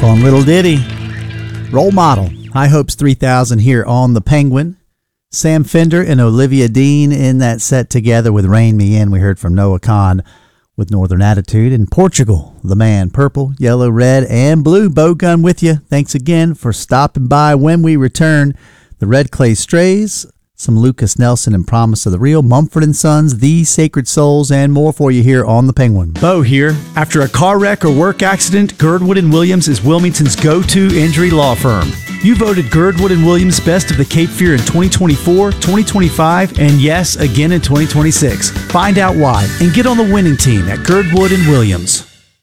Fun little ditty. Role Model, High Hopes 3000 here on The Penguin. Sam Fender and Olivia Dean in that set together with Rain Me In. We heard from Noah Kahan with Northern Attitude. In Portugal, The Man, purple, yellow, red, and blue. Bowgun with you. Thanks again for stopping by. When we return, the Red Clay Strays, some Lucas Nelson and Promise of the Real, Mumford & Sons, The Sacred Souls, and more for you here on The Penguin. Bo here. After a car wreck or work accident, Girdwood & Williams is Wilmington's go-to injury law firm. You voted Girdwood & Williams Best of the Cape Fear in 2024, 2025, and yes, again in 2026. Find out why and get on the winning team at Girdwood & Williams.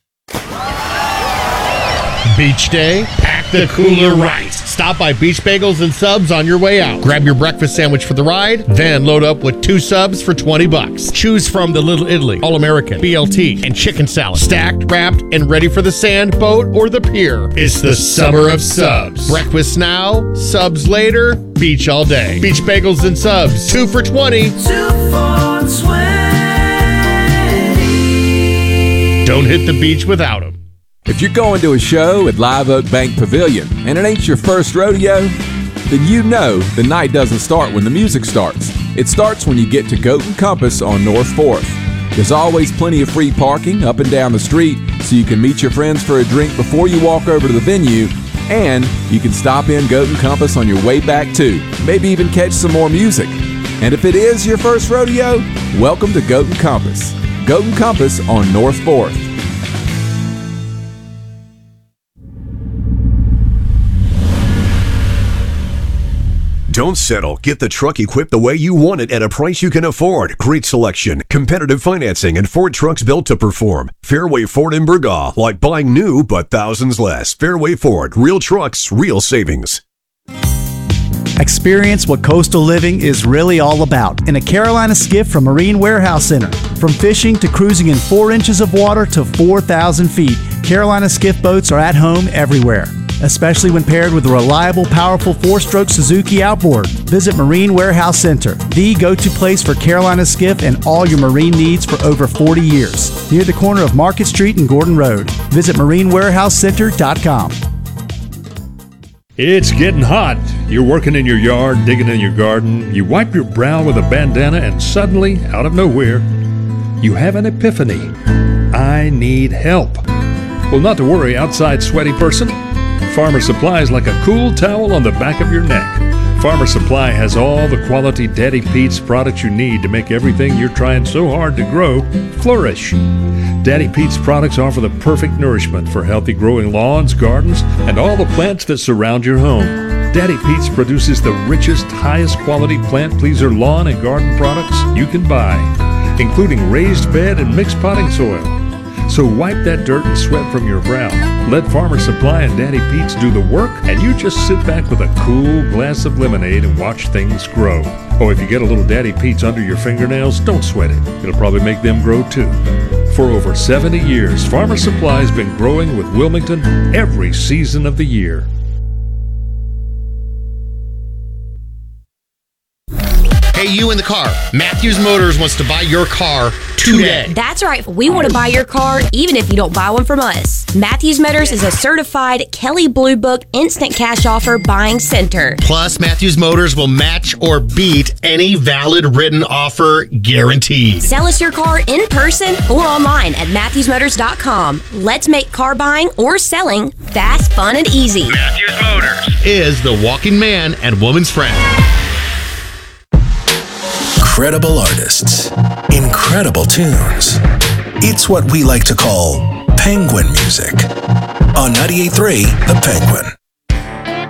Beach day, pack the cooler right. Stop by Beach Bagels and Subs on your way out. Grab your breakfast sandwich for the ride, then load up with 2 subs for $20. Choose from the Little Italy, All-American, BLT, and chicken salad. Stacked, wrapped, and ready for the sand, boat, or the pier. It's the summer of subs. Breakfast now, subs later, beach all day. Beach Bagels and Subs, 2 for $20. 2 for $20. Don't hit the beach without them. If you're going to a show at Live Oak Bank Pavilion and it ain't your first rodeo, then you know the night doesn't start when the music starts. It starts when you get to Goat and Compass on North 4th. There's always plenty of free parking up and down the street so you can meet your friends for a drink before you walk over to the venue, and you can stop in Goat and Compass on your way back too. Maybe even catch some more music. And if it is your first rodeo, welcome to Goat and Compass. Goat and Compass on North 4th. Don't settle. Get the truck equipped the way you want it at a price you can afford. Great selection, competitive financing, and Ford trucks built to perform. Fairway Ford in Burgaw, like buying new but thousands less. Fairway Ford, real trucks, real savings. Experience what coastal living is really all about in a Carolina skiff from Marine Warehouse Center. From fishing to cruising in 4 inches of water to 4,000 feet, Carolina skiff boats are at home everywhere, especially when paired with a reliable, powerful 4-stroke Suzuki outboard. Visit Marine Warehouse Center, the go-to place for Carolina skiff and all your marine needs for over 40 years. Near the corner of Market Street and Gordon Road. Visit marinewarehousecenter.com. It's getting hot. You're working in your yard, digging in your garden. You wipe your brow with a bandana and suddenly, out of nowhere, you have an epiphany. I need help. Well, not to worry, outside sweaty person. Farmer Supply is like a cool towel on the back of your neck. Farmer Supply has all the quality Daddy Pete's products you need to make everything you're trying so hard to grow flourish. Daddy Pete's products offer the perfect nourishment for healthy growing lawns, gardens, and all the plants that surround your home. Daddy Pete's produces the richest, highest quality plant pleaser lawn and garden products you can buy, including raised bed and mixed potting soil. So wipe that dirt and sweat from your brow. Let Farmer Supply and Daddy Pete's do the work, and you just sit back with a cool glass of lemonade and watch things grow. Oh, if you get a little Daddy Pete's under your fingernails, don't sweat it. It'll probably make them grow too. For over 70 years, Farmer Supply has been growing with Wilmington every season of the year. Hey, you in the car. Matthews Motors wants to buy your car today. That's right. We want to buy your car even if you don't buy one from us. Matthews Motors is a certified Kelley Blue Book instant cash offer buying center. Plus, Matthews Motors will match or beat any valid written offer guaranteed. Sell us your car in person or online at MatthewsMotors.com. Let's make car buying or selling fast, fun, and easy. Matthews Motors is the walking man and woman's friend. Incredible artists, incredible tunes. It's what we like to call penguin music. On 98.3 The Penguin.